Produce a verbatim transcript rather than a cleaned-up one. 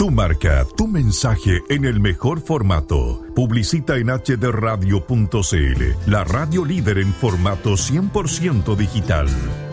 Tu marca, tu mensaje en el mejor formato. Publicita en h d radio punto c l, la radio líder en formato cien por ciento digital.